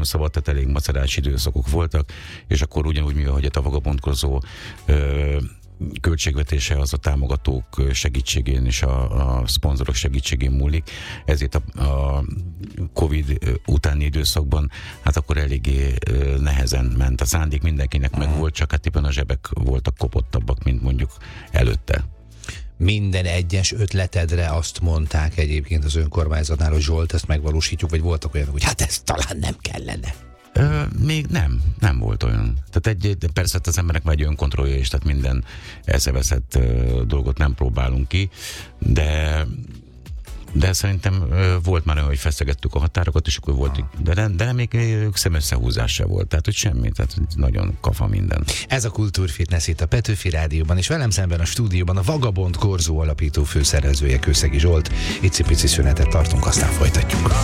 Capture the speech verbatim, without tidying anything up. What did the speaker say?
szabad, tehát elég macerás időszakok voltak, és akkor ugyanúgy, mivel a vagabondkozó ö, költségvetése az a támogatók segítségén és a, a szponzorok segítségén múlik, ezért a, a Covid utáni időszakban hát akkor eléggé nehezen ment. A szándék mindenkinek meg volt, csak hát éppen a zsebek voltak kopottabbak, mint mondjuk előtte. Minden egyes ötletedre azt mondták egyébként az önkormányzatnál, hogy Zsolt, ezt megvalósítjuk, vagy voltak olyanok, hogy hát ez talán nem kellene? Ö, még nem, nem volt olyan. Tehát egy, persze az emberek már egy önkontrollja is, tehát minden eszeveszett dolgot nem próbálunk ki, de de szerintem ö, volt már olyan, hogy feszegettük a határokat, és akkor volt, de, de, de még szemösszehúzás se volt, tehát hogy semmi, tehát nagyon kafa minden. Ez a Kultúrfitness itt a Petőfi Rádióban, és velem szemben a stúdióban a Vagabond Korzó alapító főszervezője, Kőszegi Zsolt. Icipici szünetet tartunk, aztán folytatjuk.